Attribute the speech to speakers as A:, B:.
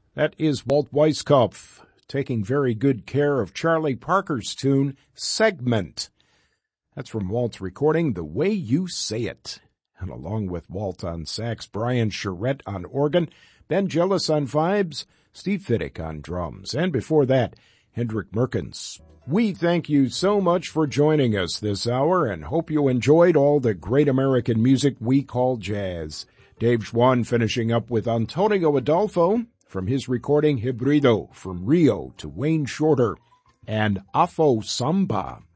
A: That is Walt Weiskopf taking very good care of Charlie Parker's tune, Segment. That's from Walt's recording, The Way You Say It. And along with Walt on sax, Brian Charette on organ, Ben Gillis on vibes, Steve Fiddick on drums, and before that, Hendrik Merkens. We thank you so much for joining us this hour and hope you enjoyed all the great American music we call jazz. Dave Schwann finishing up with Antonio Adolfo from his recording Hybrido, From Rio to Wayne Shorter, and Afo Samba.